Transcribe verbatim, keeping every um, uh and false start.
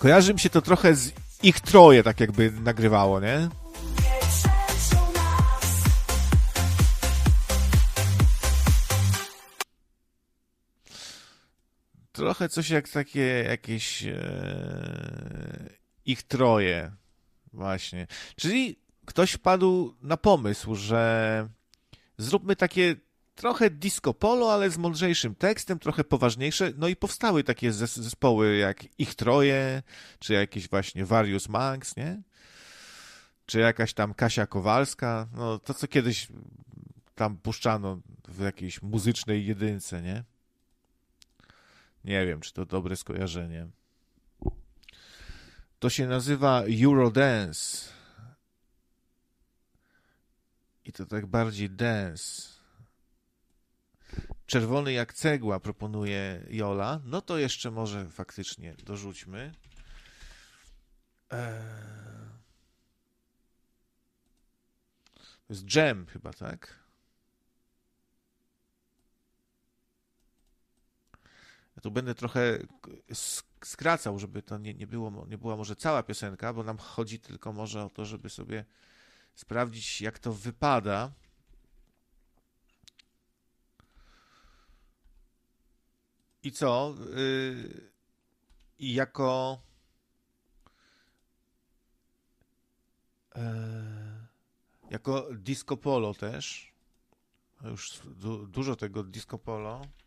Kojarzy mi się to trochę z ich troje, tak jakby nagrywało, nie? Trochę coś jak takie jakieś e, ich troje, właśnie. Czyli ktoś wpadł na pomysł, że zróbmy takie trochę disco polo, ale z mądrzejszym tekstem, trochę poważniejsze, no i powstały takie zes- zespoły jak ich troje, czy jakieś właśnie Various Monks, nie? Czy jakaś tam Kasia Kowalska, no to co kiedyś tam puszczano w jakiejś muzycznej jedynce, nie? Nie wiem, czy to dobre skojarzenie. To się nazywa Eurodance. I to tak bardziej dance. Czerwony jak cegła proponuje Jola. No to jeszcze może faktycznie dorzućmy. Eee... To jest Jam chyba, tak? Ja tu będę trochę skracał, żeby to nie, nie, było, nie była może cała piosenka, bo nam chodzi tylko może o to, żeby sobie sprawdzić, jak to wypada. I co? Yy, I jako yy, jako disco polo też. Już du, dużo tego disco polo.